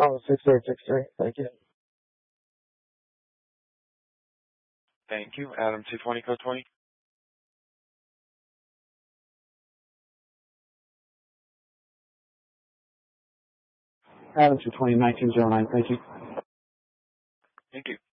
Oh, 6863. Thank you. Thank you. Adam 220, code 20. Adam 220, 1909. Thank you. Thank you.